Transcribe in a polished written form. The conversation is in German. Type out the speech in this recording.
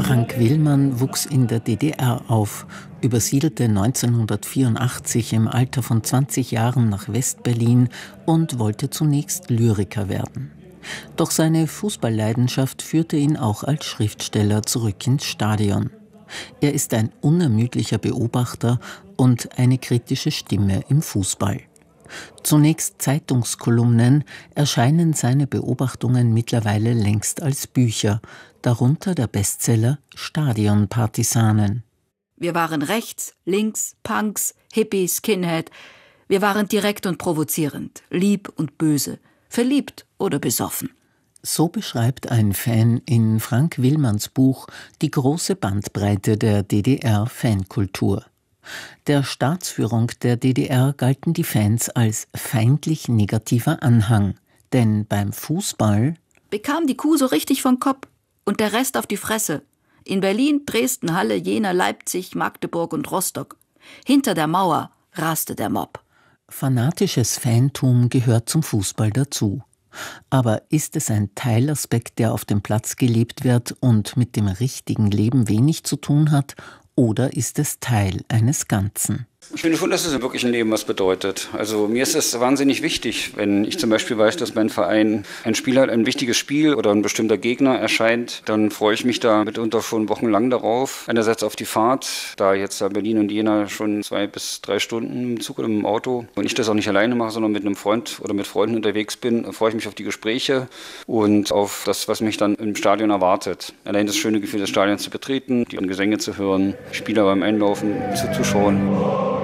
Frank Willmann wuchs in der DDR auf, übersiedelte 1984 im Alter von 20 Jahren nach West-Berlin und wollte zunächst Lyriker werden. Doch seine Fußballleidenschaft führte ihn auch als Schriftsteller zurück ins Stadion. Er ist ein unermüdlicher Beobachter und eine kritische Stimme im Fußball. Zunächst Zeitungskolumnen, erscheinen seine Beobachtungen mittlerweile längst als Bücher, darunter der Bestseller Stadionpartisanen. Wir waren rechts, links, Punks, Hippie, Skinhead. Wir waren direkt und provozierend, lieb und böse, verliebt oder besoffen. So beschreibt ein Fan in Frank Willmanns Buch die große Bandbreite der DDR-Fankultur. Der Staatsführung der DDR galten die Fans als feindlich negativer Anhang, denn beim Fußball bekam die Kuh so richtig vom Kopf und der Rest auf die Fresse. In Berlin, Dresden, Halle, Jena, Leipzig, Magdeburg und Rostock. Hinter der Mauer raste der Mob. Fanatisches Fantum gehört zum Fußball dazu. Aber ist es ein Teilaspekt, der auf dem Platz gelebt wird und mit dem richtigen Leben wenig zu tun hat, oder ist es Teil eines Ganzen? Ich finde schon, dass es im wirklichen Leben was bedeutet. Also mir ist es wahnsinnig wichtig, wenn ich zum Beispiel weiß, dass mein Verein ein Spiel hat, ein wichtiges Spiel oder ein bestimmter Gegner erscheint, dann freue ich mich da mitunter schon wochenlang darauf. Einerseits auf die Fahrt, da jetzt da Berlin und Jena schon 2 bis 3 Stunden im Zug oder im Auto und ich das auch nicht alleine mache, sondern mit einem Freund oder mit Freunden unterwegs bin, freue ich mich auf die Gespräche und auf das, was mich dann im Stadion erwartet. Allein das schöne Gefühl, das Stadion zu betreten, die Gesänge zu hören, Spieler beim Einlaufen zuzuschauen.